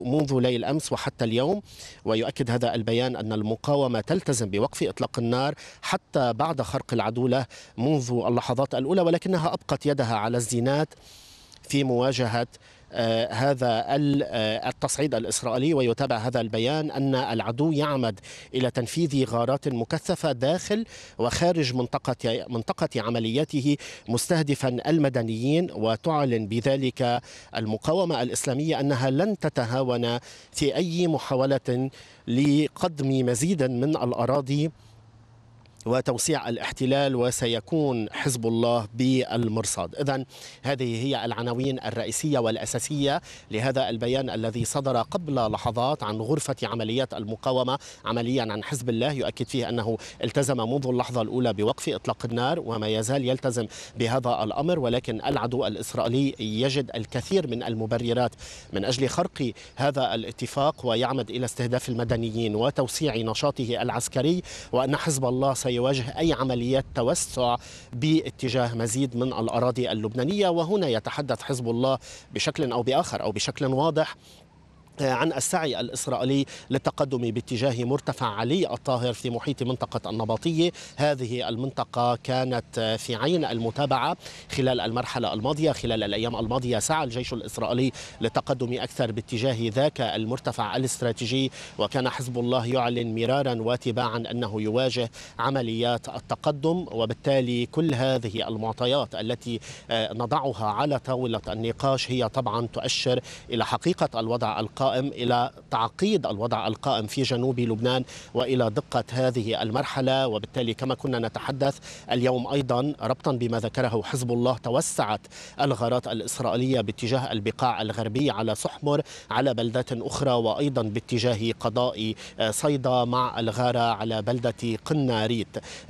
منذ ليل أمس وحتى اليوم. ويؤكد هذا البيان أن المقاومة تلتزم بوقف إطلاق النار حتى بعد خرق العدو له منذ اللحظات الأولى، ولكنها أبقت يدها على الزينات في مواجهة هذا التصعيد الإسرائيلي. ويتابع هذا البيان أن العدو يعمد إلى تنفيذ غارات مكثفة داخل وخارج منطقة عملياته مستهدفا المدنيين، وتعلن بذلك المقاومة الإسلامية أنها لن تتهاون في أي محاولة لقدم مزيد من الأراضي وتوسيع الاحتلال، وسيكون حزب الله بالمرصاد. إذن هذه هي العناوين الرئيسية والأساسية لهذا البيان الذي صدر قبل لحظات عن غرفة عمليات المقاومة عمليا عن حزب الله، يؤكد فيه أنه التزم منذ اللحظة الأولى بوقف إطلاق النار وما يزال يلتزم بهذا الأمر، ولكن العدو الإسرائيلي يجد الكثير من المبررات من أجل خرق هذا الاتفاق ويعمد إلى استهداف المدنيين وتوسيع نشاطه العسكري، وأن حزب الله سيواجه أي عمليات توسع باتجاه مزيد من الأراضي اللبنانية. وهنا يتحدث حزب الله بشكل أو بآخر أو بشكل واضح عن السعي الإسرائيلي للتقدم باتجاه مرتفع علي الطاهر في محيط منطقة النباطية. هذه المنطقة كانت في عين المتابعة خلال المرحلة الماضية. خلال الأيام الماضية سعى الجيش الإسرائيلي للتقدم أكثر باتجاه ذاك المرتفع الاستراتيجي، وكان حزب الله يعلن مرارا وتباعا أنه يواجه عمليات التقدم. وبالتالي كل هذه المعطيات التي نضعها على طاولة النقاش هي طبعا تؤشر إلى حقيقة الوضع القائم، إلى تعقيد الوضع القائم في جنوب لبنان وإلى دقة هذه المرحلة. وبالتالي كما كنا نتحدث اليوم أيضا ربطا بما ذكره حزب الله، توسعت الغارات الإسرائيلية باتجاه البقاع الغربي على سحمر على بلدات أخرى، وأيضا باتجاه قضاء صيدا مع الغارة على بلدة قناريت.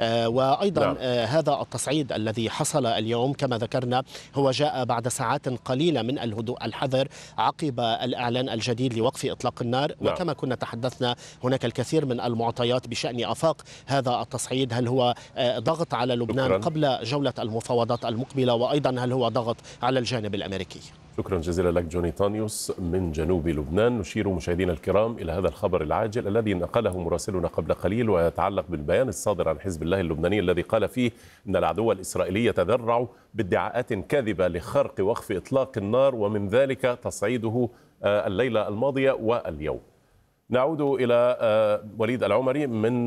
وأيضا هذا التصعيد الذي حصل اليوم كما ذكرنا هو جاء بعد ساعات قليلة من الهدوء الحذر عقب الإعلان الجديد لوقف إطلاق النار. وكما كنا تحدثنا هناك الكثير من المعطيات بشأن آفاق هذا التصعيد، هل هو ضغط على لبنان قبل جولة المفاوضات المقبلة، وأيضا هل هو ضغط على الجانب الأمريكي. شكرا جزيلا لك جوني طانيوس من جنوب لبنان. نشير مشاهدينا الكرام إلى هذا الخبر العاجل الذي نقله مراسلنا قبل قليل، ويتعلق بالبيان الصادر عن حزب الله اللبناني الذي قال فيه أن العدو الإسرائيلي يتذرع بادعاءات كاذبة لخرق وقف إطلاق النار، ومن ذلك تصعيده الليلة الماضية واليوم. نعود إلى وليد العمري من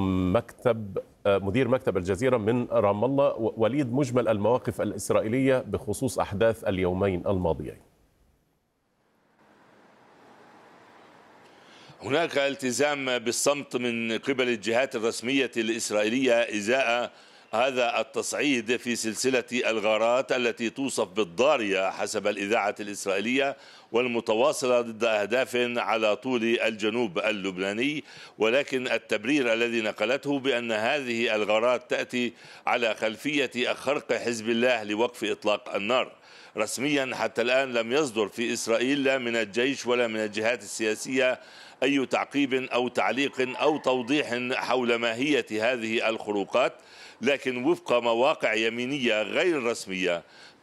مدير مكتب الجزيرة من رام الله. وليد، مجمل المواقف الإسرائيلية بخصوص أحداث اليومين الماضيين. هناك التزام بالصمت من قبل الجهات الرسمية الإسرائيلية إزاء هذا التصعيد في سلسلة الغارات التي توصف بالضارية حسب الإذاعة الإسرائيلية والمتواصلة ضد أهداف على طول الجنوب اللبناني. ولكن التبرير الذي نقلته بأن هذه الغارات تأتي على خلفية خرق حزب الله لوقف إطلاق النار. رسميا حتى الآن لم يصدر في إسرائيل لا من الجيش ولا من الجهات السياسية أي تعقيب أو تعليق أو توضيح حول ماهية هذه الخروقات، لكن وفق مواقع يمينية غير رسمية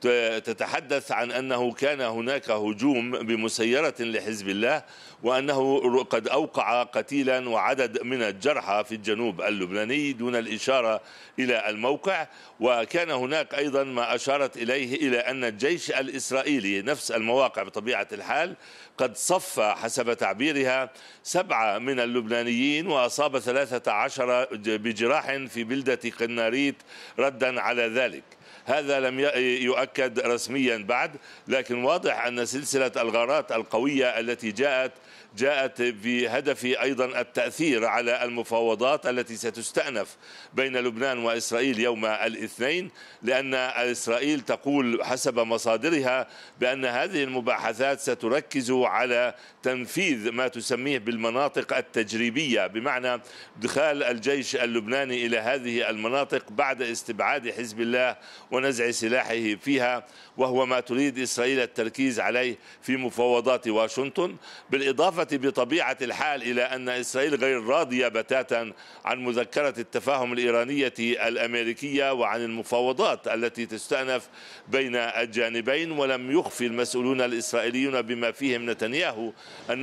تتحدث عن أنه كان هناك هجوم بمسيرة لحزب الله، وأنه قد أوقع قتيلا وعدد من الجرحى في الجنوب اللبناني دون الإشارة إلى الموقع. وكان هناك أيضا ما أشارت إليه إلى أن الجيش الإسرائيلي نفس المواقع بطبيعة الحال قد صف حسب تعبيرها 7 من اللبنانيين وأصاب 13 بجراح في بلدة قناريت ردا على ذلك. هذا لم يؤكد رسميا بعد، لكن واضح أن سلسلة الغارات القوية التي جاءت بهدف أيضا التأثير على المفاوضات التي ستستأنف بين لبنان وإسرائيل يوم الاثنين، لأن إسرائيل تقول حسب مصادرها بأن هذه المباحثات ستركز على تنفيذ ما تسميه بالمناطق التجريبية، بمعنى إدخال الجيش اللبناني إلى هذه المناطق بعد استبعاد حزب الله ونزع سلاحه فيها، وهو ما تريد إسرائيل التركيز عليه في مفاوضات واشنطن. بالإضافة بطبيعة الحال إلى أن إسرائيل غير راضية بتاتا عن مذكرة التفاهم الإيرانية الأمريكية وعن المفاوضات التي تستأنف بين الجانبين، ولم يخفي المسؤولون الإسرائيليون بما فيهم نتنياهو